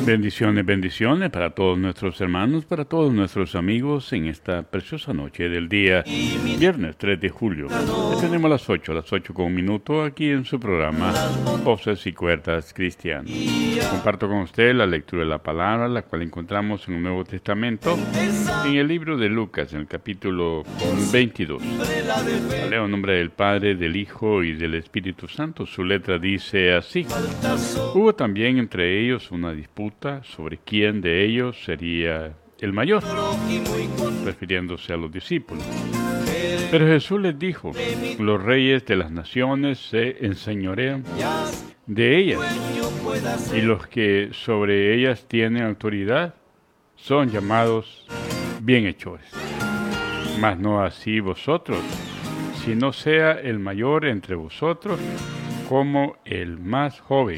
Bendiciones, bendiciones para todos nuestros hermanos, para todos nuestros amigos en esta preciosa noche del día viernes 3 de julio. Ya tenemos las 8 con un minuto aquí en su programa Voces y Cuerdas Cristianas. Comparto con usted la lectura de la palabra, la cual encontramos en el Nuevo Testamento, en el libro de Lucas, en el capítulo 22. Leo en nombre del Padre, del Hijo y del Espíritu Santo. Su letra dice así: Hubo también entre ellos una disputa sobre quién de ellos sería el mayor, refiriéndose a los discípulos. Pero Jesús les dijo: los reyes de las naciones se enseñorean de ellas, y los que sobre ellas tienen autoridad son llamados bienhechores. Mas no así vosotros, sino sea el mayor entre vosotros como el más joven,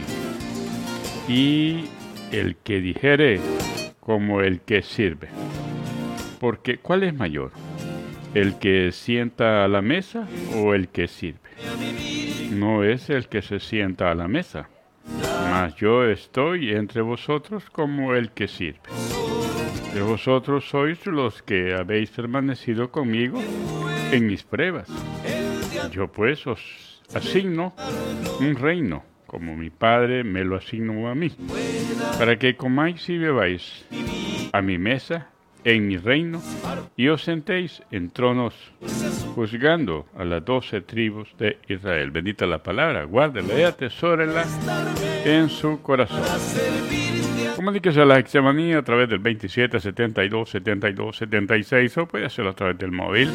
y el que dijere como el que sirve. Porque ¿cuál es mayor? ¿El que sienta a la mesa o el que sirve? No es el que se sienta a la mesa, mas yo estoy entre vosotros como el que sirve. Pero vosotros sois los que habéis permanecido conmigo en mis pruebas. Yo pues os asigno un reino, como mi Padre me lo asignó a mí, para que comáis y bebáis a mi mesa en mi reino, y os sentéis en tronos juzgando a las 12 tribus de Israel. Bendita la palabra, guárdela y atesórela en su corazón. Comuníquese a la Gexemanía a través del 27 72 72 76, o puede hacerlo a través del móvil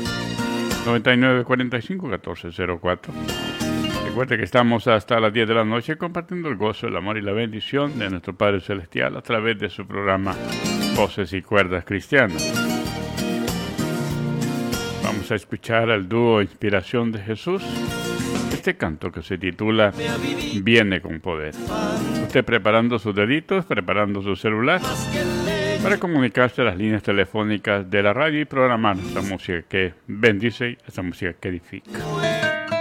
99 45 14 04. Recuerde que estamos hasta las 10 de la noche compartiendo el gozo, el amor y la bendición de nuestro Padre Celestial a través de su programa Voces y Cuerdas Cristianas. Vamos a escuchar al dúo Inspiración de Jesús, este canto que se titula Viene con Poder. Usted preparando sus deditos, preparando su celular para comunicarse a las líneas telefónicas de la radio y programar esta música que bendice, esta música que edifica.